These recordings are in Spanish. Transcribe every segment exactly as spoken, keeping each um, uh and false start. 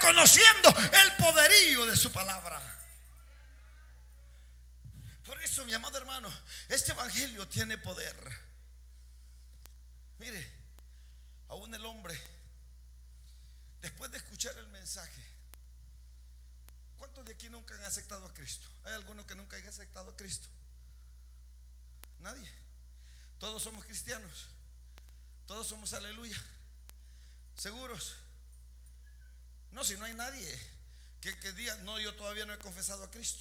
reconociendo el poderío de su palabra. Por eso, mi amado hermano, este evangelio tiene poder. Mire, aún el hombre, después de escuchar el mensaje, ¿cuántos de aquí nunca han aceptado a Cristo? ¿Hay alguno que nunca haya aceptado a Cristo? Nadie. Todos somos cristianos. Todos somos aleluya. ¿Seguros? No, si no hay nadie que, que diga, no, yo todavía no he confesado a Cristo.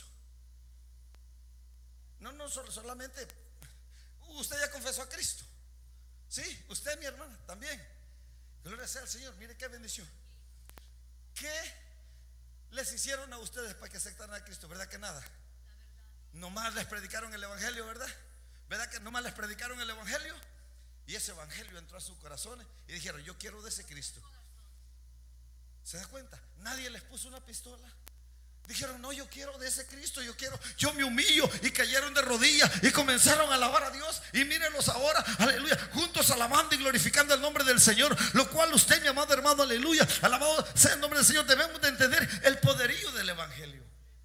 No, no, solamente usted ya confesó a Cristo. Sí, usted, mi hermana, también. Gloria sea al Señor. Mire qué bendición. ¿Qué les hicieron a ustedes para que aceptaran a Cristo? ¿Verdad que nada? Nomás les predicaron el evangelio, ¿verdad? ¿Verdad que nomás les predicaron el evangelio? Y ese evangelio entró a sus corazones y dijeron, yo quiero de ese Cristo. ¿Se da cuenta? Nadie les puso una pistola. Dijeron, no, yo quiero de ese Cristo, yo quiero, yo me humillo. Y cayeron de rodillas y comenzaron a alabar a Dios. Y mírenlos ahora, aleluya, juntos alabando y glorificando el nombre del Señor. Lo cual usted, mi amado hermano, aleluya, alabado sea el nombre del Señor. Debemos de entender el poderío del evangelio.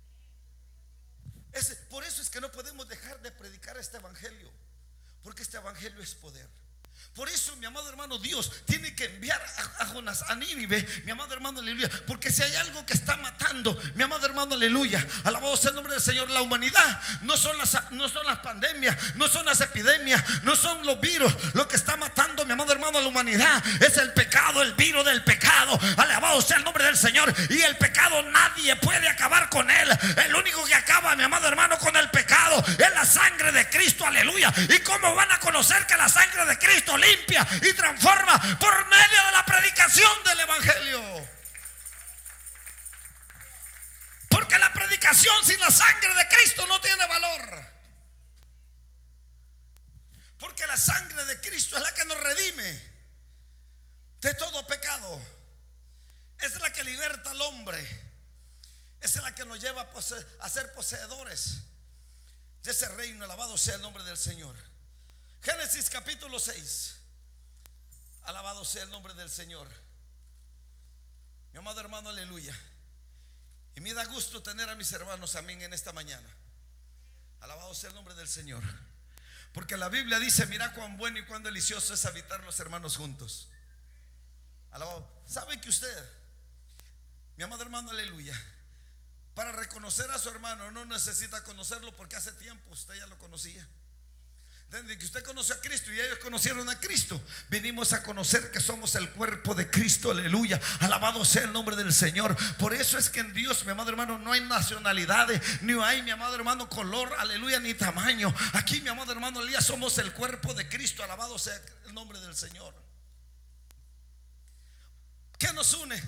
Ese, por eso es que no podemos dejar de predicar este evangelio, porque este evangelio es poder. Por eso, mi amado hermano, Dios tiene que enviar a, a Jonás a Nínive, mi amado hermano, aleluya. Porque si hay algo que está matando, mi amado hermano, aleluya, alabado sea el nombre del Señor, la humanidad, no son las, no son las pandemias, no son las epidemias, no son los virus. Lo que está matando, mi amado hermano, a la humanidad es el pecado, el virus del pecado. Alabado sea el nombre del Señor. Y el pecado nadie puede acabar con él. El único que acaba, mi amado hermano, con el pecado es la sangre de Cristo, aleluya. ¿Y cómo van a conocer que la sangre de Cristo limpia y transforma? Por medio de la predicación del evangelio. Porque la predicación sin la sangre de Cristo no tiene valor. Porque la sangre de Cristo es la que nos redime de todo pecado. Es la que liberta al hombre. Es la que nos lleva a ser poseedores de ese reino. Alabado sea el nombre del Señor. Génesis capítulo seis. Alabado sea el nombre del Señor. Mi amado hermano, aleluya. Y me da gusto tener a mis hermanos, amén, en esta mañana. Alabado sea el nombre del Señor. Porque la Biblia dice, mira cuán bueno y cuán delicioso es habitar los hermanos juntos. Alabado. ¿Sabe que usted, mi amado hermano, aleluya, para reconocer a su hermano no necesita conocerlo, porque hace tiempo usted ya lo conocía? Desde que usted conoció a Cristo y ellos conocieron a Cristo, venimos a conocer que somos el cuerpo de Cristo, aleluya. Alabado sea el nombre del Señor. Por eso es que en Dios, mi amado hermano, no hay nacionalidades, ni hay, mi amado hermano, color, aleluya, ni tamaño. Aquí, mi amado hermano, aleluya, somos el cuerpo de Cristo. Alabado sea el nombre del Señor. ¿Qué nos une?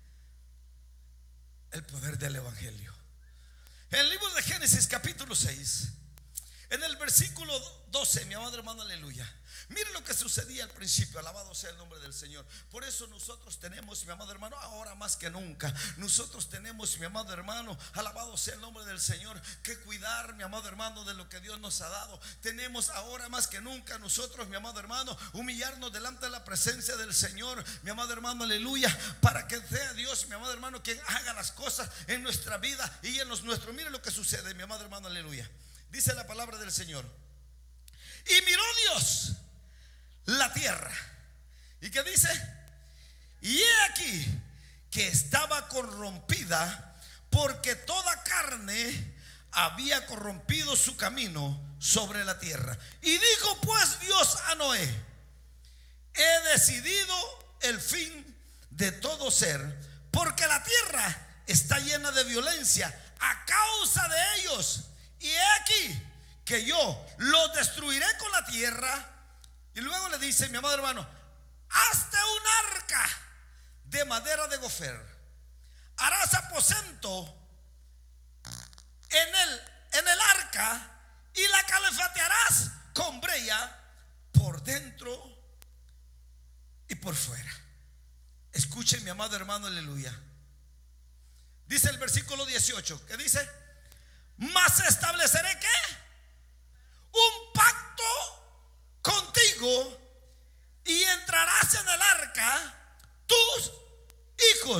El poder del evangelio. En el libro de Génesis capítulo seis, en el versículo doce, mi amado hermano, aleluya, mire lo que sucedía al principio. Alabado sea el nombre del Señor. Por eso nosotros tenemos, mi amado hermano, ahora más que nunca, nosotros tenemos, mi amado hermano, alabado sea el nombre del Señor, que cuidar, mi amado hermano, de lo que Dios nos ha dado. Tenemos ahora más que nunca nosotros, mi amado hermano, humillarnos delante de la presencia del Señor, mi amado hermano, aleluya, para que sea Dios, mi amado hermano, quien haga las cosas en nuestra vida y en los nuestros. Mire lo que sucede, mi amado hermano, aleluya. Dice la palabra del Señor: y miró Dios la tierra. ¿Y qué dice? Y he aquí que estaba corrompida, porque toda carne había corrompido su camino sobre la tierra. Y dijo pues Dios a Noé: he decidido el fin de todo ser, porque la tierra está llena de violencia a causa de ellos. Y he aquí que yo los destruiré con la tierra. Y luego le dice, mi amado hermano: hazte un arca de madera de gofer, harás aposento en el, en el arca, y la calefatearás con brea por dentro y por fuera. Escuchen, mi amado hermano, aleluya. Dice el versículo dieciocho, que dice: mas estableceré ¿qué? Un pacto contigo, y entrarás en el arca tus hijos